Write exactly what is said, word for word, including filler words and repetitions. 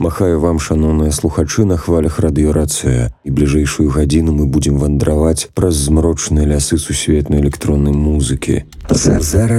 Махаю вам, шаноўныя слухачы, на хвалях радыёрацыя. І бліжэйшую гадзіну мы будзем вандраваць праз змрочныя лясы сусветнай электроннай музыкі. Зараз